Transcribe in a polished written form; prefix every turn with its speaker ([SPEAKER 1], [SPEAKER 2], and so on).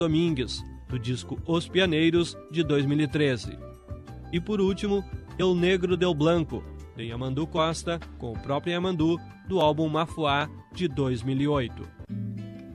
[SPEAKER 1] Domingues, do disco Os Pianeiros, de 2013. E por último, El Negro del Blanco, de Yamandu Costa, com o próprio Yamandu, do álbum Mafuá, de 2008.